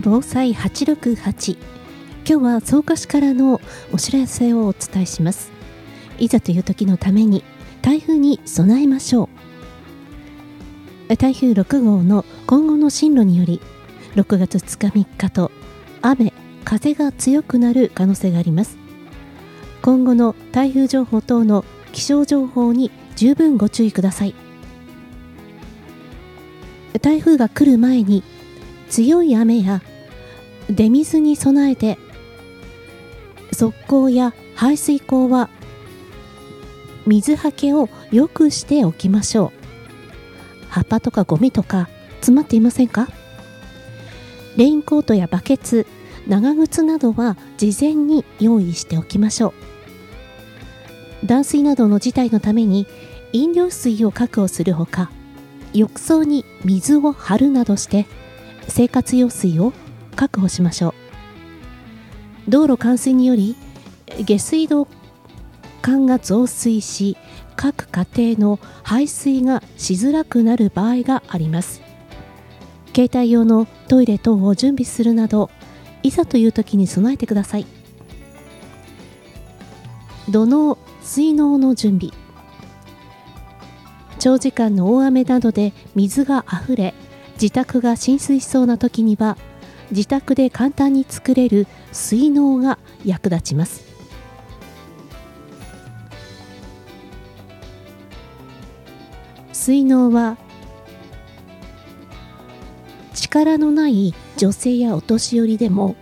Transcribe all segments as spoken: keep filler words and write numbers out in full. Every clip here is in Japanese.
防災はちろくはち。今日は草加市からのお知らせをお伝えします。いざという時のために台風に備えましょう。台風ろくごうの今後の進路によりろくがつふつかみっかと雨風が強くなる可能性があります。今後の台風情報等の気象情報に十分ご注意ください。台風が来る前に強い雨や出水に備えて、側溝や排水溝は水はけを良くしておきましょう。葉っぱとかゴミとか詰まっていませんか？レインコートやバケツ、長靴などは事前に用意しておきましょう。断水などの事態のために飲料水を確保するほか、浴槽に水を張るなどして生活用水を確保しましょう。道路冠水により下水道管が増水し、各家庭の排水がしづらくなる場合があります。携帯用のトイレ等を準備するなど、いざという時に備えてください。土のう、水のうの準備。長時間の大雨などで水があふれ、自宅が浸水しそうな時には、自宅で簡単に作れる水のうが役立ちます。水のうは力のない女性やお年寄りでも、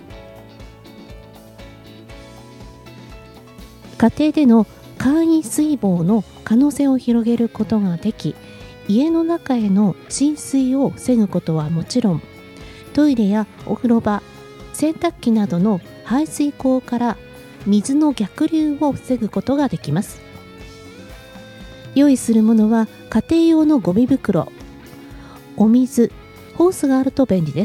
家庭での簡易水防の可能性を広げることができ、家の中への浸水を防ぐことはもちろん、トイレやお風呂場、洗濯機などの排水溝から水の逆流を防ぐことができます。用意するものは家庭用のゴミ袋、お水、ホースがあると便利です。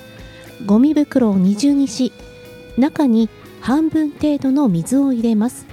ゴミ袋を二重にし、中に半分程度の水を入れます。